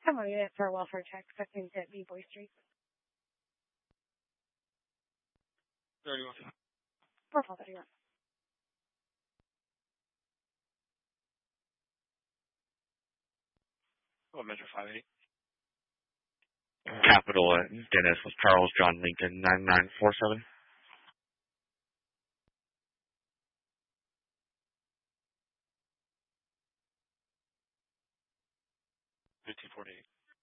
I'm on unit for a welfare check, expecting to be Boy Street. 31. 4431. Oh, Metro 58. Capital Dennis with Charles John Lincoln 9947. 1548.